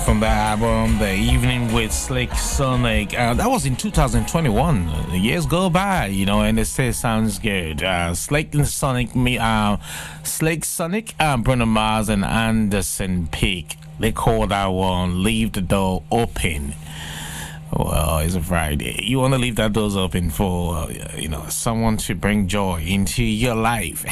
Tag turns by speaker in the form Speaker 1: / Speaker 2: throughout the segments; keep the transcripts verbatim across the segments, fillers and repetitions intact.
Speaker 1: From the album The Evening with Slick Sonic. Uh, that was in two thousand twenty-one. The years go by, you know, and it still sounds good. Uh, Slick Sonic, me, uh, Slick Sonic, uh, Bruno Mars, and Anderson Peak. They call that one Leave the Door Open. Well, it's a Friday. You want to leave that doors open for, uh, you know, someone to bring joy into your life.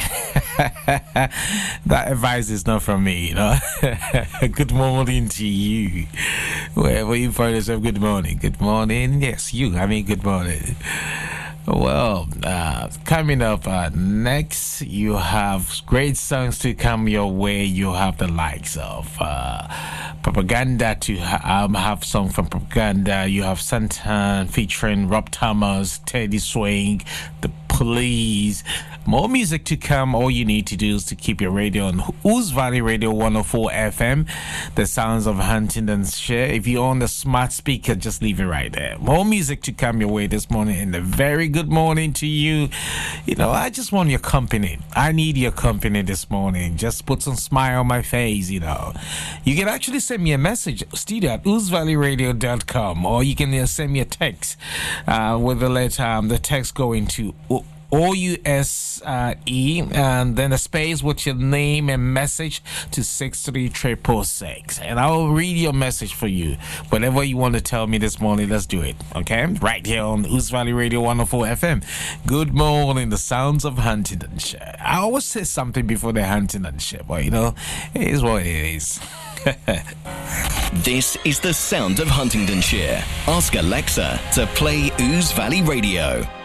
Speaker 1: That advice is not from me, you know. Good morning to you. Wherever you find yourself, good morning. Good morning. Yes, you. I mean, good morning. Well, uh, coming up uh, next, you have great songs to come your way. You have the likes of uh, Propaganda to ha- um, have song from Propaganda. You have Santan featuring Rob Thomas, Teddy Swing, The Police. More music to come. All you need to do is to keep your radio on Ooze Valley Radio one oh four F M. The sounds of Huntingdonshire. If you're on the smart speaker, just leave it right there. More music to come your way this morning. And a very good morning to you. You know, I just want your company. I need your company this morning. Just put some smile on my face, you know. You can actually send me a message, studio at ooze valley radio dot com, or you can uh, send me a text uh, with the letter, um, the text going to O U S E, and then a space with your name and message to six three triple six, and I'll read your message for you. Whatever you want to tell me this morning, let's do it, okay? Right here on Ooze Valley Radio one oh four F M. Good morning, the sounds of Huntingdonshire. I always say something before the Huntingdonshire, but you know, it is what it is.
Speaker 2: This is the sound of Huntingdonshire. Ask Alexa to play Ooze Valley Radio.